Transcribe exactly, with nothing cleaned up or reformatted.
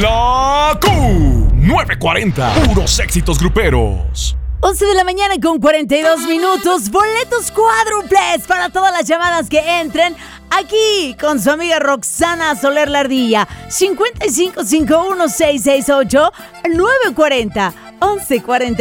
La Q nueve cuarenta, puros éxitos gruperos. once de la mañana con cuarenta y dos minutos. Boletos cuádruples para todas las llamadas que entren aquí con su amiga Roxana Soler La Ardilla. cincuenta y cinco cincuenta y uno seiscientos sesenta y ocho nueve cuarenta once cuarenta